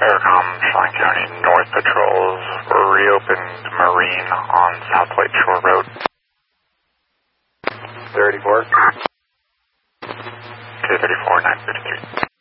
Aircom, Chelan County North Patrols reopened Marine on South Lake Shore Road. 34. K34, 953.